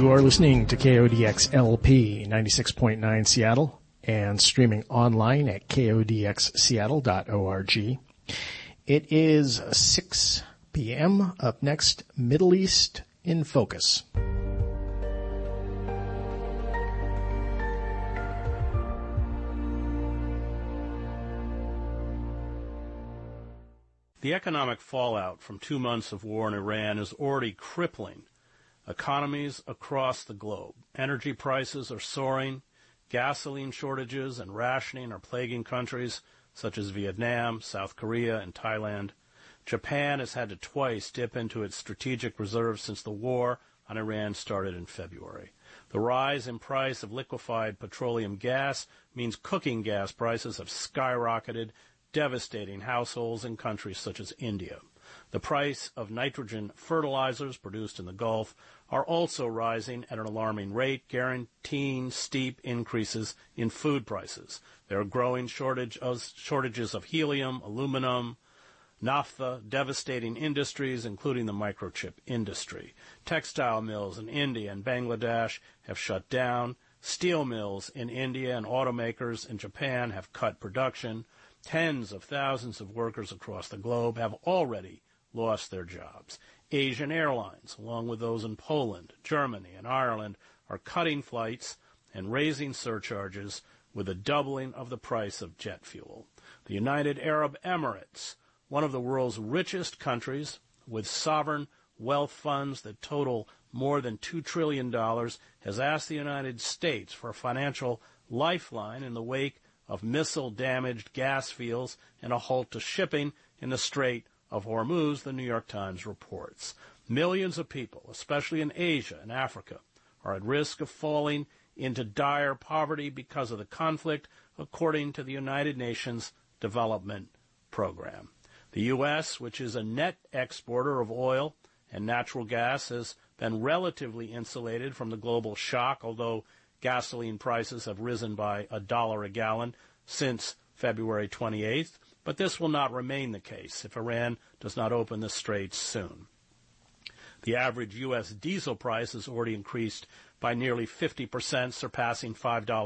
You are listening to KODX LP 96.9 Seattle and streaming online at kodxseattle.org. It is 6 p.m. Up next, Middle East in Focus. The economic fallout from 2 months of war in Iran is already crippling economies across the globe. Energy prices are soaring, gasoline shortages and rationing are plaguing countries such as Vietnam, South Korea, and Thailand. Japan has had to twice dip into its strategic reserves since the war on Iran started in February. The rise in price of liquefied petroleum gas means cooking gas prices have skyrocketed, devastating households in countries such as India. The price of nitrogen fertilizers produced in the Gulf are also rising at an alarming rate, guaranteeing steep increases in food prices. There are growing shortages of helium, aluminum, naphtha, devastating industries, including the microchip industry. Textile mills in India and Bangladesh have shut down. Steel mills in India and automakers in Japan have cut production. Tens of thousands of workers across the globe have already lost their jobs. Asian airlines, along with those in Poland, Germany, and Ireland, are cutting flights and raising surcharges with a doubling of the price of jet fuel. The United Arab Emirates, one of the world's richest countries with sovereign wealth funds that total more than $2 trillion, has asked the United States for a financial lifeline in the wake of missile-damaged gas fields and a halt to shipping in the Strait of Hormuz, the New York Times reports. Millions of people, especially in Asia and Africa, are at risk of falling into dire poverty because of the conflict, according to the United Nations Development Program. The U.S., which is a net exporter of oil and natural gas, has been relatively insulated from the global shock, although gasoline prices have risen by $1 a gallon since February 28th, but this will not remain the case if Iran does not open the straits soon. The average U.S. diesel price has already increased by nearly 50%, surpassing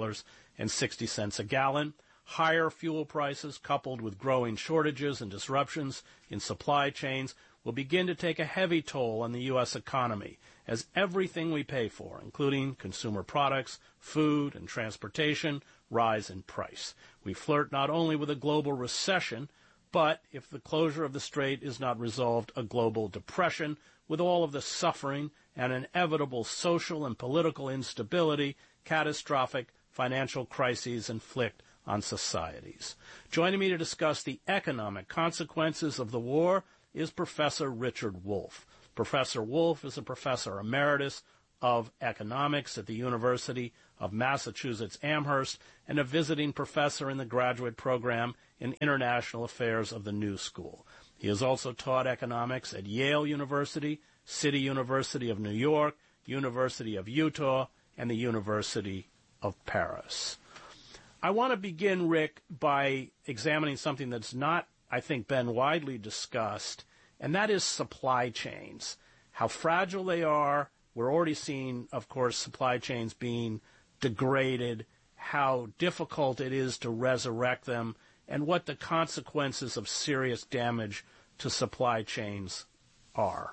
$5.60 a gallon. Higher fuel prices, coupled with growing shortages and disruptions in supply chains, will begin to take a heavy toll on the U.S. economy, as everything we pay for, including consumer products, food, and transportation, rise in price. We flirt not only with a global recession, but, if the closure of the strait is not resolved, a global depression, with all of the suffering and inevitable social and political instability, catastrophic financial crises inflict on societies. Joining me to discuss the economic consequences of the war is Professor Richard Wolff. Professor Wolff is a professor emeritus of economics at the University of Massachusetts Amherst and a visiting professor in the graduate program in international affairs of the New School. He has also taught economics at Yale University, City University of New York, University of Utah, and the University of Paris. I want to begin, Rick, by examining something that's not, I think, been widely discussed, and that is supply chains. How fragile they are. We're already seeing, of course, supply chains being degraded, how difficult it is to resurrect them, and what the consequences of serious damage to supply chains are.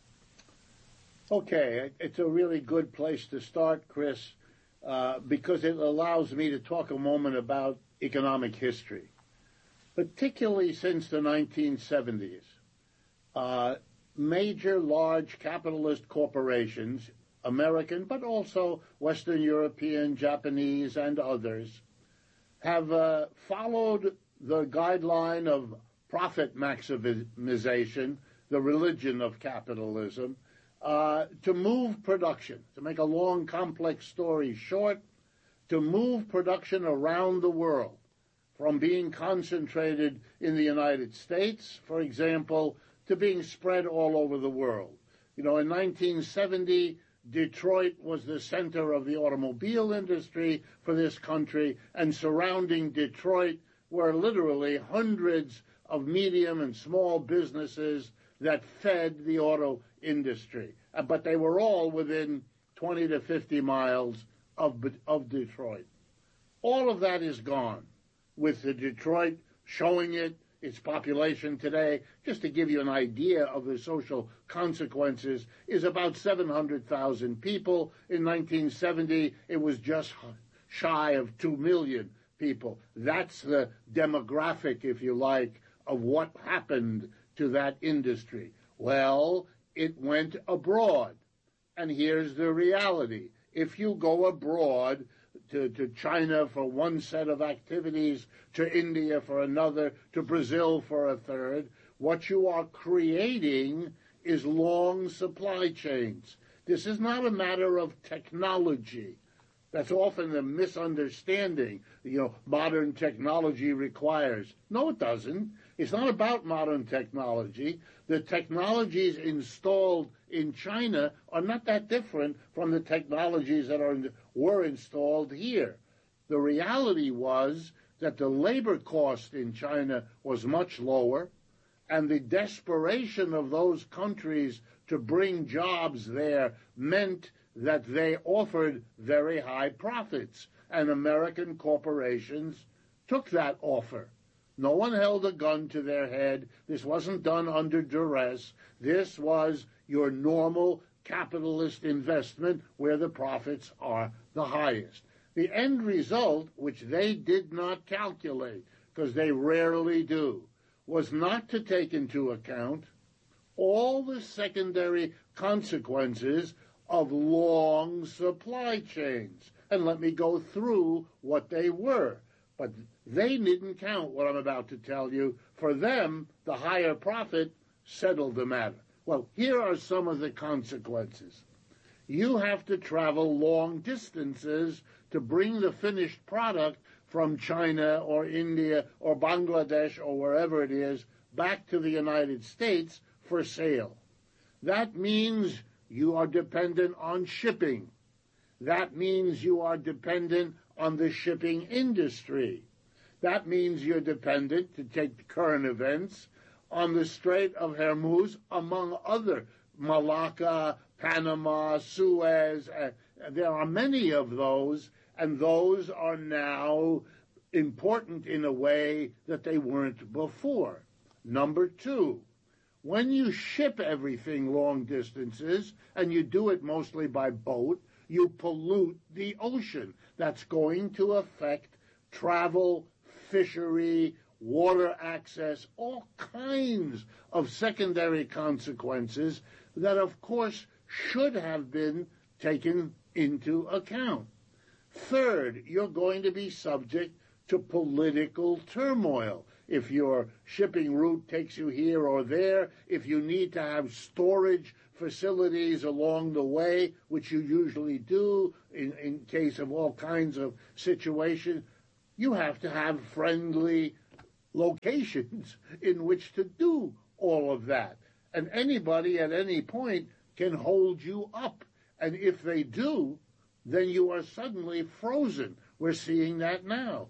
Okay, it's a really good place to start, Chris, because it allows me to talk a moment about economic history. Particularly since the 1970s, major large capitalist corporations, American but also Western European, Japanese, and others, have followed the guideline of profit maximization, the religion of capitalism, to move production, to make a long, complex story short, to move production around the world, from being concentrated in the United States, for example, to being spread all over the world. You know, in 1970, Detroit was the center of the automobile industry for this country, and surrounding Detroit were literally hundreds of medium and small businesses that fed the auto industry. But they were all within 20 to 50 miles of Detroit. All of that is gone, with the Detroit showing its population today, just to give you an idea of the social consequences, is about 700,000 people. In 1970, it was just shy of 2 million people. That's the demographic, if you like, of what happened to that industry. Well, it went abroad. And here's the reality. If you go abroad to China for one set of activities, to India for another, to Brazil for a third, what you are creating is long supply chains. This is not a matter of technology. That's often a misunderstanding. Modern technology requires. No, it doesn't. It's not about modern technology. The technologies installed in China are not that different from the technologies that were installed here. The reality was that the labor cost in China was much lower, and the desperation of those countries to bring jobs there meant that they offered very high profits, and American corporations took that offer. No one held a gun to their head. This wasn't done under duress. This was your normal capitalist investment where the profits are the highest. The end result, which they did not calculate, because they rarely do, was not to take into account all the secondary consequences of long supply chains. And let me go through what they were. But they didn't count what I'm about to tell you. For them, the higher profit settled the matter. Well, here are some of the consequences. You have to travel long distances to bring the finished product from China or India or Bangladesh or wherever it is back to the United States for sale. That means you are dependent on shipping. That means you are dependent on the shipping industry. That means you're dependent, to take the current events, on the Strait of Hormuz, among other, Malacca, Panama, Suez. There are many of those, and those are now important in a way that they weren't before. Number two, when you ship everything long distances, and you do it mostly by boat, you pollute the ocean. That's going to affect travel, fishery, water access, all kinds of secondary consequences that, of course, should have been taken into account. Third, you're going to be subject to political turmoil. If your shipping route takes you here or there, if you need to have storage facilities along the way, which you usually do in case of all kinds of situations, you have to have friendly locations in which to do all of that. And anybody at any point can hold you up. And if they do, then you are suddenly frozen. We're seeing that now.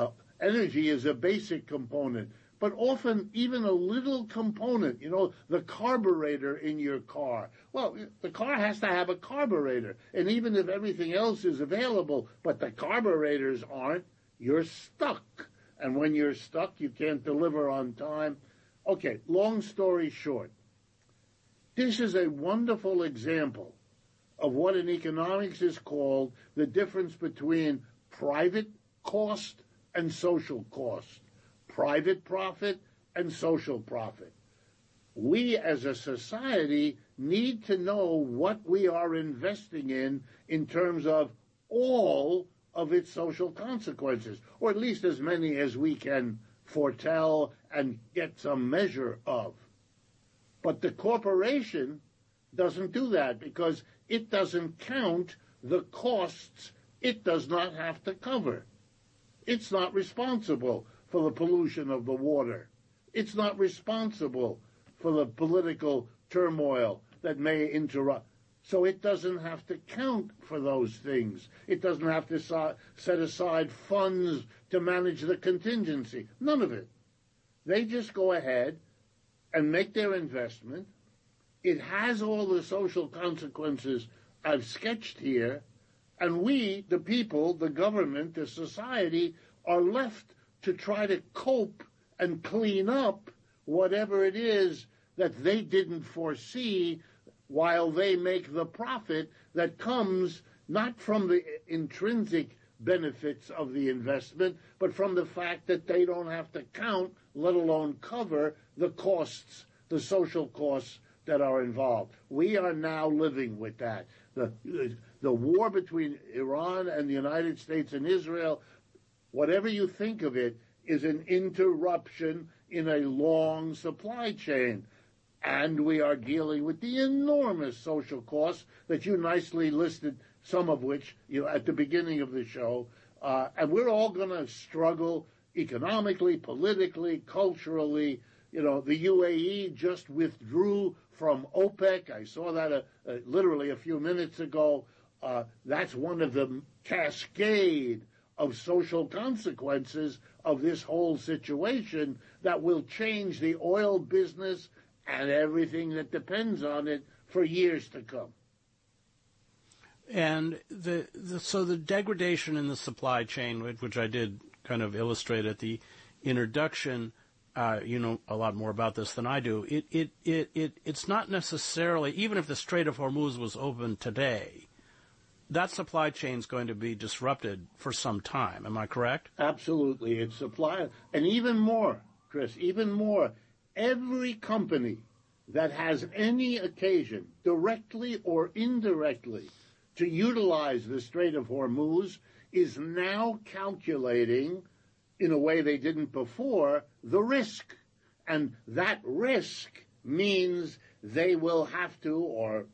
Energy is a basic component, but often even a little component, the carburetor in your car. Well, the car has to have a carburetor. And even if everything else is available, but the carburetors aren't, you're stuck. And when you're stuck, you can't deliver on time. Okay, long story short, this is a wonderful example of what in economics is called the difference between private cost and social cost, private profit and social profit. We as a society need to know what we are investing in terms of all of its social consequences, or at least as many as we can foretell and get some measure of. But the corporation doesn't do that because it doesn't count the costs it does not have to cover. It's not responsible for the pollution of the water. It's not responsible for the political turmoil that may interrupt. So it doesn't have to count for those things. It doesn't have to set aside funds to manage the contingency. None of it. They just go ahead and make their investment. It has all the social consequences I've sketched here, and we, the people, the government, the society, are left to try to cope and clean up whatever it is that they didn't foresee, while they make the profit that comes not from the intrinsic benefits of the investment, but from the fact that they don't have to count, let alone cover, the costs, the social costs that are involved. We are now living with that. The war between Iran and the United States and Israel, whatever you think of it, is an interruption in a long supply chain. And we are dealing with the enormous social costs that you nicely listed, some of which, at the beginning of the show. And we're all going to struggle economically, politically, culturally. The UAE just withdrew from OPEC. I saw that literally a few minutes ago. That's one of the cascade of social consequences of this whole situation that will change the oil business and everything that depends on it for years to come. And so the degradation in the supply chain, which I did kind of illustrate at the introduction, you know a lot more about this than I do. It's not necessarily, even if the Strait of Hormuz was open today, that supply chain is going to be disrupted for some time. Am I correct? Absolutely. It's supply. And even more, Chris, even more, every company that has any occasion, directly or indirectly, to utilize the Strait of Hormuz is now calculating, in a way they didn't before, the risk. And that risk means they will have to, or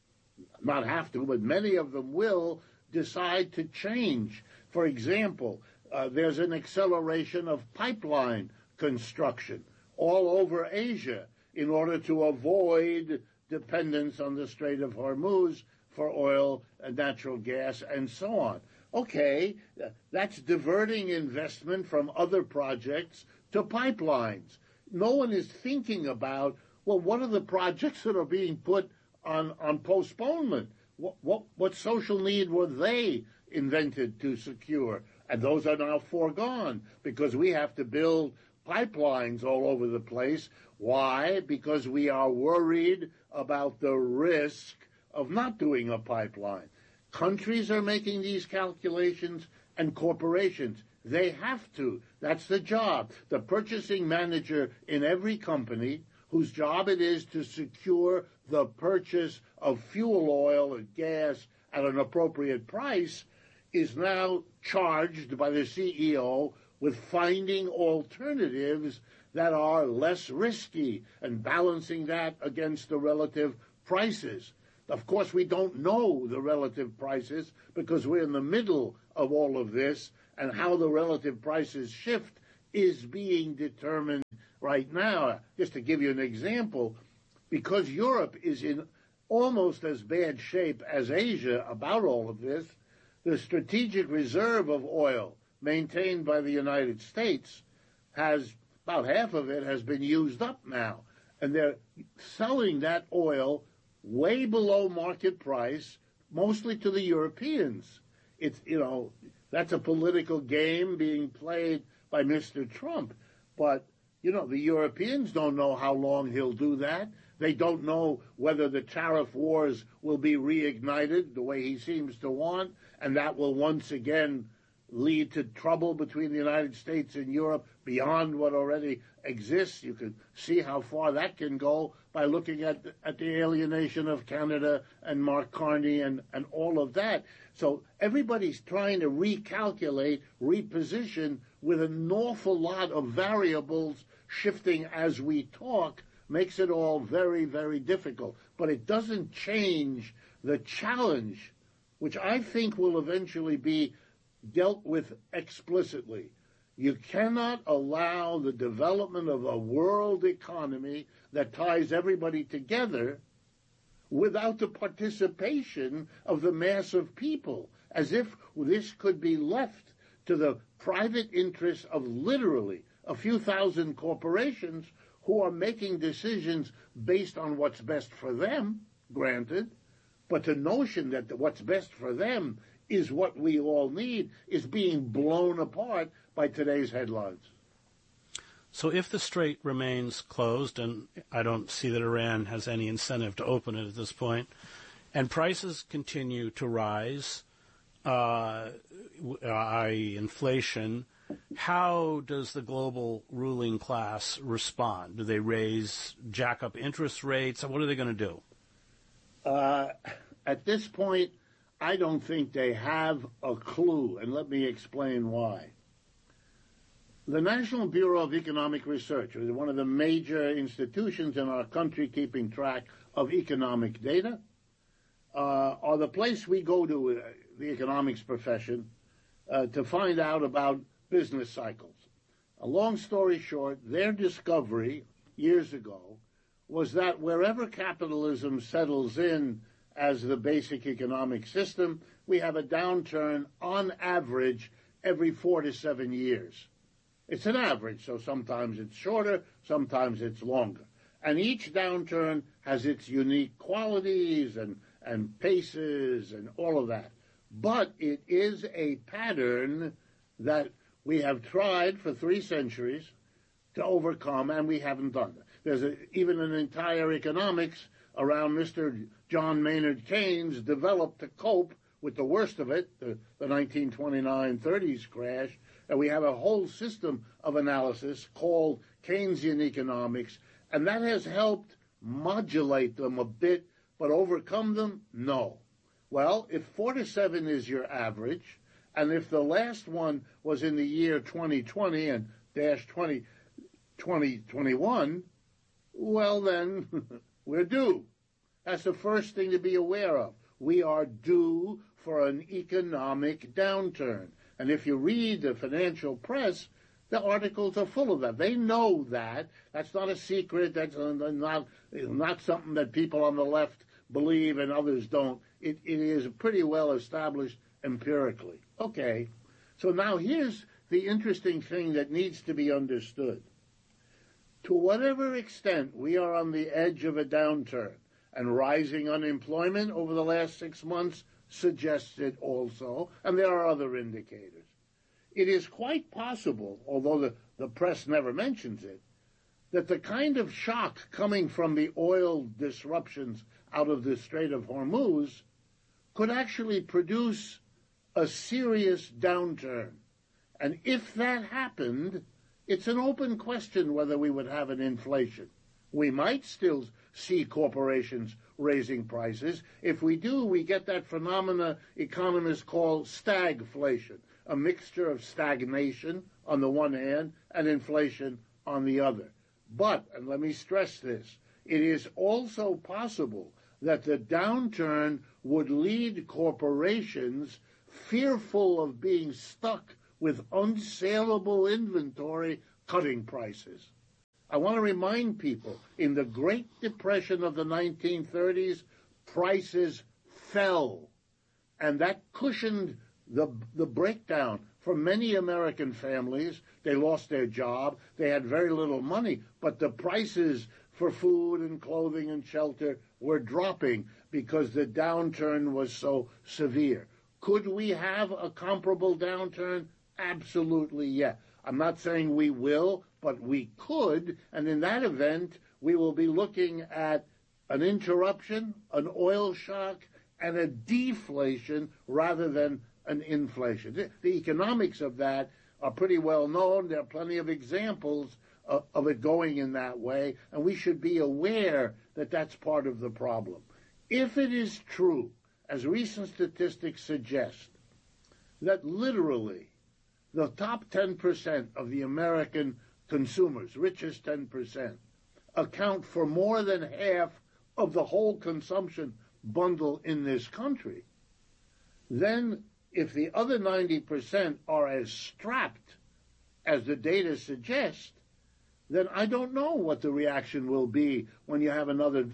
not have to, but many of them will decide to change. For example, there's an acceleration of pipeline construction all over Asia in order to avoid dependence on the Strait of Hormuz for oil and natural gas and so on. Okay, that's diverting investment from other projects to pipelines. No one is thinking about, well, what are the projects that are being put on postponement? What social need were they invented to secure? And those are now foregone because we have to build pipelines all over the place. Why? Because we are worried about the risk of not doing a pipeline. Countries are making these calculations, and corporations. They have to. That's the job. The purchasing manager in every company, whose job it is to secure the purchase of fuel oil and gas at an appropriate price, is now charged by the CEO with finding alternatives that are less risky and balancing that against the relative prices. Of course, we don't know the relative prices because we're in the middle of all of this, and how the relative prices shift is being determined right now. Just to give you an example, because Europe is in almost as bad shape as Asia about all of this, the strategic reserve of oil maintained by the United States has, about half of it has been used up now. And they're selling that oil way below market price, mostly to the Europeans. It's, that's a political game being played by Mr. Trump. But, the Europeans don't know how long he'll do that. They don't know whether the tariff wars will be reignited the way he seems to want, and that will once again lead to trouble between the United States and Europe beyond what already exists. You can see how far that can go by looking at the alienation of Canada and Mark Carney and all of that. So everybody's trying to recalculate, reposition with an awful lot of variables shifting as we talk, makes it all very, very difficult. But it doesn't change the challenge, which I think will eventually be dealt with explicitly. You cannot allow the development of a world economy that ties everybody together without the participation of the mass of people, as if this could be left to the private interests of literally a few thousand corporations who are making decisions based on what's best for them, granted, But the notion that what's best for them is what we all need is being blown apart by today's headlines. So if the strait remains closed, and I don't see that Iran has any incentive to open it at this point, and prices continue to rise, i.e. inflation, how does the global ruling class respond? Do they jack up interest rates? What are they going to do? At this point, I don't think they have a clue, and let me explain why. The National Bureau of Economic Research is one of the major institutions in our country keeping track of economic data, are the place we go to, the economics profession, to find out about business cycles. A long story short, their discovery years ago was that wherever capitalism settles in as the basic economic system, we have a downturn on average every 4 to 7 years. It's an average, so sometimes it's shorter, sometimes it's longer. And each downturn has its unique qualities and paces and all of that. But it is a pattern that we have tried for 3 centuries to overcome, and we haven't done it. There's even an entire economics around Mr. John Maynard Keynes developed to cope with the worst of it, the 1929-30s crash, and we have a whole system of analysis called Keynesian economics, and that has helped modulate them a bit, but overcome them? No. Well, if 4 to 7 is your average, and if the last one was in the year 2020 and dash 2021, well then, we're due. That's the first thing to be aware of. We are due for an economic downturn. And if you read the financial press, the articles are full of that. They know that. That's not a secret. That's not something that people on the left believe and others don't. It is pretty well established empirically. Okay, so now here's the interesting thing that needs to be understood. To whatever extent we are on the edge of a downturn, and rising unemployment over the last 6 months suggests it also, and there are other indicators. It is quite possible, although the press never mentions it, that the kind of shock coming from the oil disruptions out of the Strait of Hormuz could actually produce a serious downturn. And if that happened, it's an open question whether we would have an inflation. We might still see corporations raising prices. If we do, we get that phenomena economists call stagflation, a mixture of stagnation on the one hand and inflation on the other. But, and let me stress this, it is also possible that the downturn would lead corporations fearful of being stuck with unsaleable inventory cutting prices. I want to remind people, in the Great Depression of the 1930s, prices fell, and that cushioned the breakdown for many American families. They lost their job, they had very little money, but the prices for food and clothing and shelter were dropping because the downturn was so severe. Could we have a comparable downturn? Absolutely, yeah. I'm not saying we will, but we could, and in that event, we will be looking at an interruption, an oil shock, and a deflation rather than an inflation. The economics of that are pretty well known. There are plenty of examples of it going in that way, and we should be aware that that's part of the problem. If it is true, as recent statistics suggest, that literally the top 10% of the American consumers, richest 10%, account for more than half of the whole consumption bundle in this country, then if the other 90% are as strapped as the data suggest, then I don't know what the reaction will be when you have another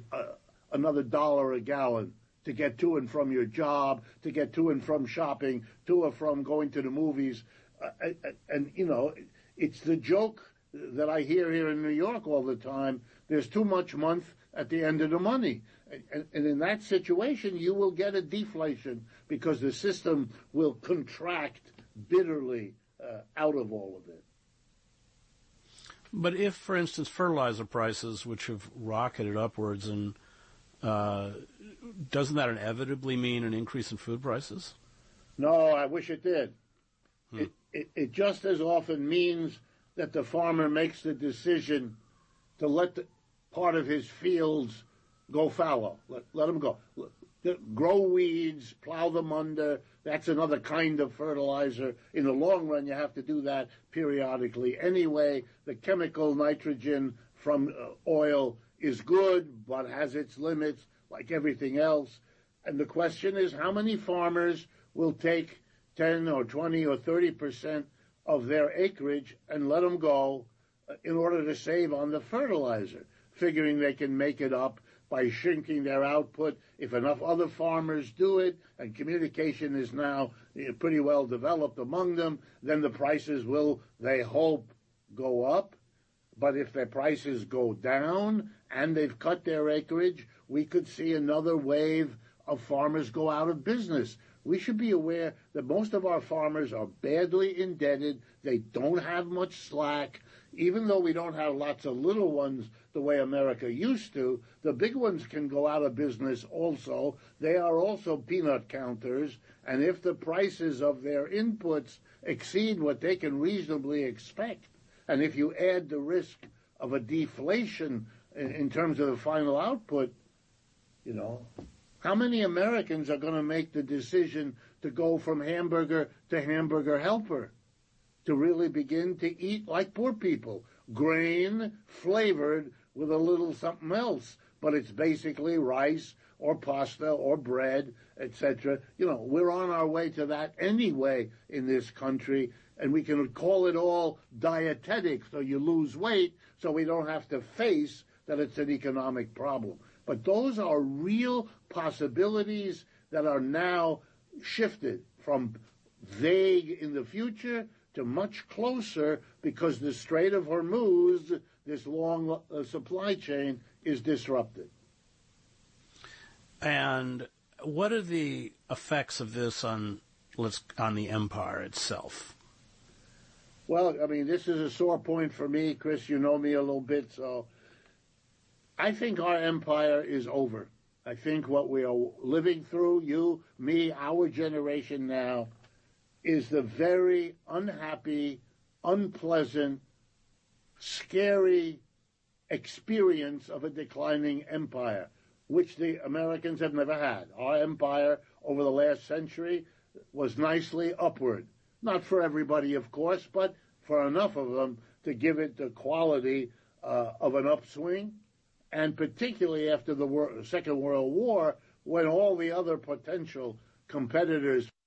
$1 a gallon to get to and from your job, to get to and from shopping, to or from going to the movies. And, you know, it's the joke that I hear here in New York all the time. There's too much month, at the end of the money. And in that situation, you will get a deflation because the system will contract bitterly out of all of it. But if, for instance, fertilizer prices, which have rocketed upwards, and doesn't that inevitably mean an increase in food prices? No, I wish it did. It just as often means that the farmer makes the decision to let part of his fields go fallow. Let them go. Grow weeds, plow them under. That's another kind of fertilizer. In the long run, you have to do that periodically. Anyway, the chemical nitrogen from oil is good, but has its limits, like everything else. And the question is, how many farmers will take 10 or 20 or 30% of their acreage and let them go in order to save on the fertilizer, figuring they can make it up by shrinking their output. If enough other farmers do it, and communication is now pretty well developed among them, then the prices will, they hope, go up. But if their prices go down and they've cut their acreage, we could see another wave of farmers go out of business. We should be aware that most of our farmers are badly indebted. They don't have much slack. Even though we don't have lots of little ones the way America used to, the big ones can go out of business also. They are also peanut counters, and if the prices of their inputs exceed what they can reasonably expect, and if you add the risk of a deflation in terms of the final output, how many Americans are going to make the decision to go from hamburger to hamburger helper, to really begin to eat like poor people, grain flavored with a little something else, but it's basically rice or pasta or bread, etc. We're on our way to that anyway in this country, and we can call it all dietetic, so you lose weight, so we don't have to face that it's an economic problem. But those are real possibilities that are now shifted from vague in the future to much closer because the Strait of Hormuz, this long supply chain, is disrupted. And what are the effects of this on the empire itself? Well, this is a sore point for me, Chris. You know me a little bit, so I think our empire is over. I think what we are living through, you, me, our generation now, is the very unhappy, unpleasant, scary experience of a declining empire, which the Americans have never had. Our empire over the last century was nicely upward. Not for everybody, of course, but for enough of them to give it the quality of an upswing, and particularly after the Second World War, when all the other potential competitors